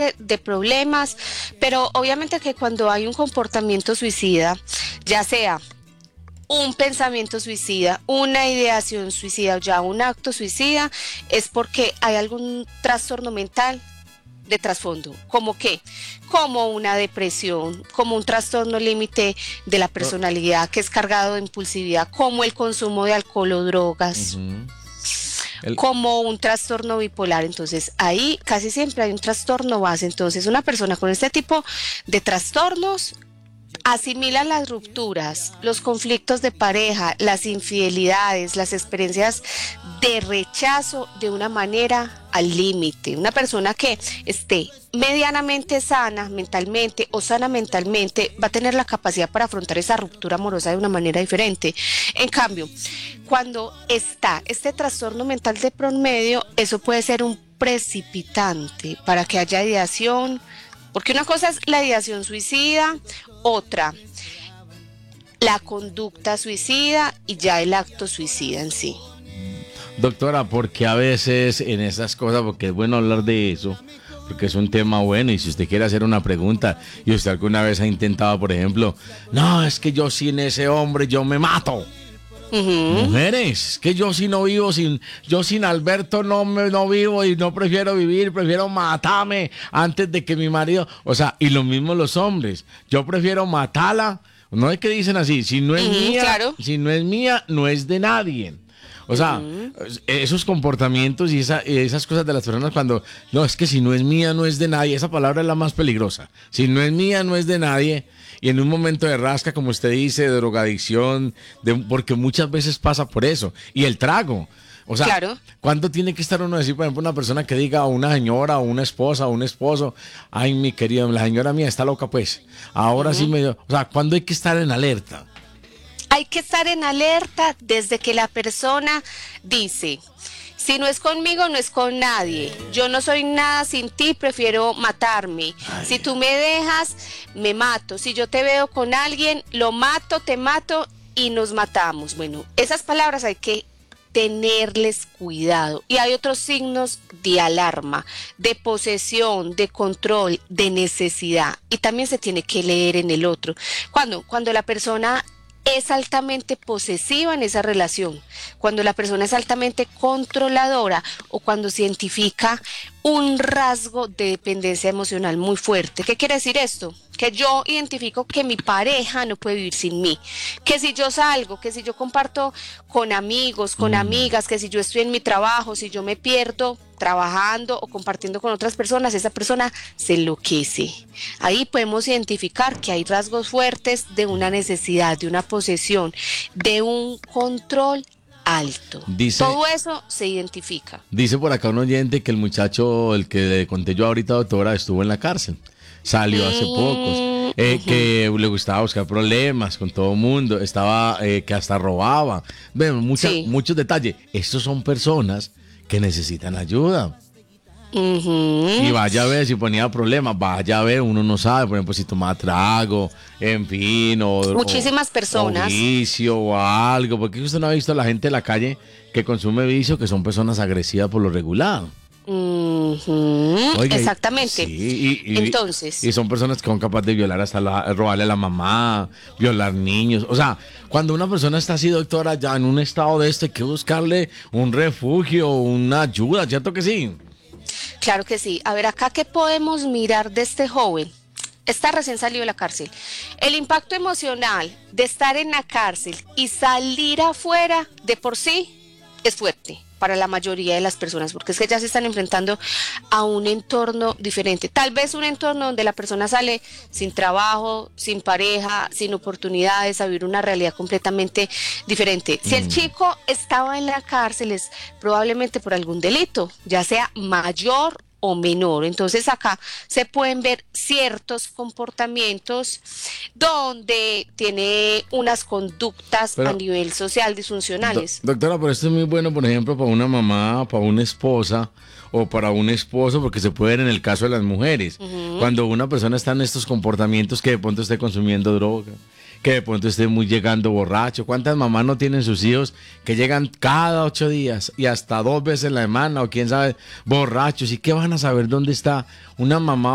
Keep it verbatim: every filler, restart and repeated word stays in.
de, de problemas, pero obviamente que cuando hay un comportamiento suicida, ya sea un pensamiento suicida, una ideación suicida o ya un acto suicida, es porque hay algún trastorno mental de trasfondo. ¿Cómo qué? Como una depresión, como un trastorno límite de la personalidad que es cargado de impulsividad, como el consumo de alcohol o drogas. Uh-huh. El... como un trastorno bipolar. Entonces ahí casi siempre hay un trastorno base. Entonces una persona con este tipo de trastornos asimila las rupturas, los conflictos de pareja, las infidelidades, las experiencias de rechazo de una manera al límite. Una persona que esté medianamente sana mentalmente o sana mentalmente va a tener la capacidad para afrontar esa ruptura amorosa de una manera diferente. En cambio, cuando está este trastorno mental de promedio, eso puede ser un precipitante para que haya ideación, porque una cosa es la ideación suicida, otra la conducta suicida y ya el acto suicida en sí. Doctora, porque a veces en esas cosas, porque es bueno hablar de eso, porque es un tema bueno, y si usted quiere hacer una pregunta y usted alguna vez ha intentado, por ejemplo, no, es que yo sin ese hombre yo me mato. Uh-huh. Mujeres, que yo si no vivo sin, yo sin Alberto no me no vivo y no prefiero vivir, prefiero matarme antes de que mi marido, o sea, y lo mismo los hombres, yo prefiero matarla, no es que dicen así, si no es uh-huh, mía, claro. si no es mía, no es de nadie. O sea, uh-huh. esos comportamientos y esa, esas cosas de las personas cuando, no, es que si no es mía, no es de nadie, esa palabra es la más peligrosa, si no es mía, no es de nadie. Y en un momento de rasca, como usted dice, de drogadicción, de, porque muchas veces pasa por eso. Y el trago. O sea, claro. ¿Cuánto tiene que estar uno a decir, por ejemplo, una persona que diga a una señora, o una esposa, o un esposo, ay, mi querida, la señora mía está loca, pues. Ahora uh-huh. sí me... O sea, ¿cuándo hay que estar en alerta? Hay que estar en alerta desde que la persona dice... Si no es conmigo, no es con nadie. Yo no soy nada sin ti, prefiero matarme. Ay. Si tú me dejas, me mato. Si yo te veo con alguien, lo mato, te mato y nos matamos. Bueno, esas palabras hay que tenerles cuidado. Y hay otros signos de alarma, de posesión, de control, de necesidad. Y también se tiene que leer en el otro. ¿Cuándo? Cuando la persona es altamente posesiva en esa relación, cuando la persona es altamente controladora o cuando se identifica un rasgo de dependencia emocional muy fuerte. ¿Qué quiere decir esto? Que yo identifico que mi pareja no puede vivir sin mí, que si yo salgo, que si yo comparto con amigos, con mm. amigas, que si yo estoy en mi trabajo, si yo me pierdo trabajando o compartiendo con otras personas, esa persona se enloquece. Ahí podemos identificar que hay rasgos fuertes de una necesidad, de una posesión, de un control alto. Dice, todo eso se identifica. Dice por acá un oyente que el muchacho, el que le conté yo ahorita, doctora, estuvo en la cárcel. Salió hace pocos, eh, uh-huh. que le gustaba buscar problemas con todo el mundo, estaba, eh, que hasta robaba. Bueno, mucha, sí. muchos detalles. Estos son personas que necesitan ayuda. Uh-huh. Y vaya a ver si ponía problemas, vaya a ver, uno no sabe, por ejemplo, si tomaba trago, en fin, o muchísimas o, personas. O vicio o algo, porque usted no ha visto a la gente en la calle que consume vicio, que son personas agresivas por lo regular. Uh-huh. Oiga, exactamente. Sí, y, y, entonces y son personas que son capaces de violar hasta la, robarle a la mamá, violar niños. O sea, cuando una persona está así, doctora, ya en un estado de este, hay que buscarle un refugio, una ayuda, ¿cierto que sí? Claro que sí. A ver, acá, ¿qué podemos mirar de este joven? Está recién salido de la cárcel. El impacto emocional de estar en la cárcel y salir afuera de por sí es fuerte para la mayoría de las personas, porque es que ya se están enfrentando a un entorno diferente. Tal vez un entorno donde la persona sale sin trabajo, sin pareja, sin oportunidades, a vivir una realidad completamente diferente. Si el chico estaba en la cárcel es probablemente por algún delito, ya sea mayor o menor. Entonces acá se pueden ver ciertos comportamientos donde tiene unas conductas pero, a nivel social disfuncionales. Do, doctora, pero esto es muy bueno, por ejemplo, para una mamá, para una esposa o para un esposo, porque se puede ver en el caso de las mujeres. Uh-huh. Cuando una persona está en estos comportamientos, que de pronto esté consumiendo droga, que de pronto esté muy llegando borracho. ¿Cuántas mamás no tienen sus hijos que llegan cada ocho días y hasta dos veces en la semana o quién sabe, borrachos? ¿Y qué van a saber dónde está una mamá